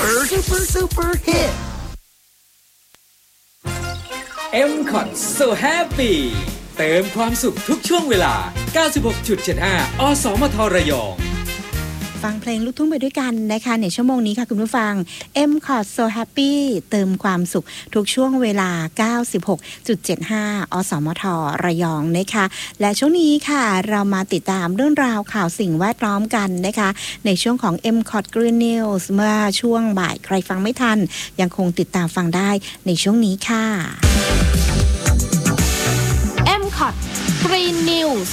super hit M-Cot So Happy เติมความสุขทุกช่วงเวลา 96.75 อสมทระยองฟังเพลงลูกทุ่งไปด้วยกันนะคะในชั่วโมงนี้ค่ะคุณผู้ฟัง M-Cot So Happy เติมความสุขทุกช่วงเวลา 96.75 อสมทระยองนะคะและช่วงนี้ค่ะเรามาติดตามเรื่องราวข่าวสิ่งแวดล้อมกันนะคะในช่วงของ M-Cot Green News เมื่อช่วงบ่ายใครฟังไม่ทันยังคงติดตามฟังได้ในช่วงนี้ค่ะ M-Cot Green News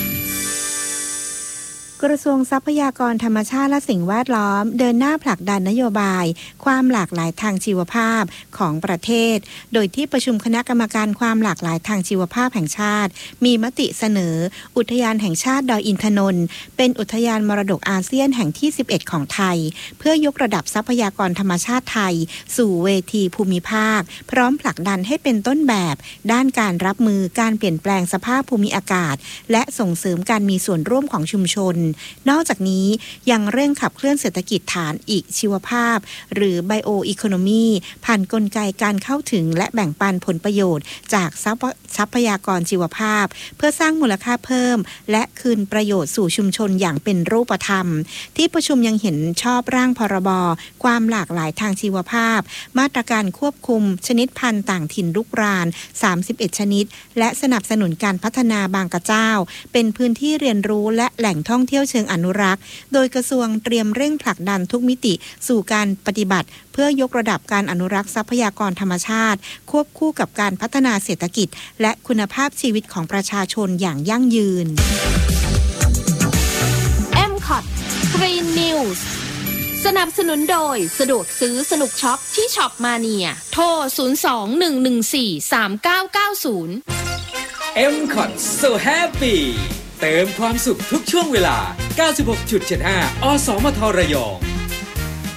กระทรวงทรัพยากรธรรมชาติและสิ่งแวดล้อมเดินหน้าผลักดันนโยบายความหลากหลายทางชีวภาพของประเทศโดยที่ประชุมคณะกรรมการความหลากหลายทางชีวภาพแห่งชาติมีมติเสนออุทยานแห่งชาติดอยอินทนนท์เป็นอุทยานมรดกอาเซียนแห่งที่11ของไทยเพื่อยกระดับทรัพยากรธรรมชาติไทยสู่เวทีภูมิภาคพร้อมผลักดันให้เป็นต้นแบบด้านการรับมือการเปลี่ยนแปลงสภาพภูมิอากาศและส่งเสริมการมีส่วนร่วมของชุมชนนอกจากนี้ยังเร่งขับเคลื่อนเศรษฐกิจฐานอีกชีวภาพหรือ Bioeconomy ผ่านกลไกการเข้าถึงและแบ่งปันผลประโยชน์จากทรัพยากรชีวภาพเพื่อสร้างมูลค่าเพิ่มและคืนประโยชน์สู่ชุมชนอย่างเป็นรูปธรรมที่ประชุมยังเห็นชอบร่างพรบความหลากหลายทางชีวภาพมาตรการควบคุมชนิดพันธุ์ต่างถิ่นรุกราน31ชนิดและสนับสนุนการพัฒนาบางกระเจ้าเป็นพื้นที่เรียนรู้และแหล่งท่องเที่ยวเชิงอนุรักษ์โดยกระทรวงเตรียมเร่งผลักดันทุกมิติสู่การปฏิบัติเพื่อยกระดับการอนุรักษ์ทรัพยากรธรรมชาติควบคู่กับการพัฒนาเศรษฐกิจและคุณภาพชีวิตของประชาชนอย่างยั่งยืน M-Cot Green News สนับสนุนโดยสะดวกซื้อสนุกช็อปที่ช็อปมาเนียโทร 02-114-3990 M-Cot So Happy เติมความสุขทุกช่วงเวลา 96.75 อสมทระยอง